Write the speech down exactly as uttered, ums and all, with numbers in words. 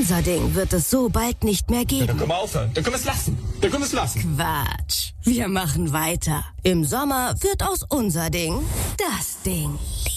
Unser Ding wird es so bald nicht mehr Ja, geben. dann können wir aufhören. Dann können wir es lassen. Dann können wir es lassen. Quatsch. Wir machen weiter. Im Sommer wird aus unser Ding das Ding.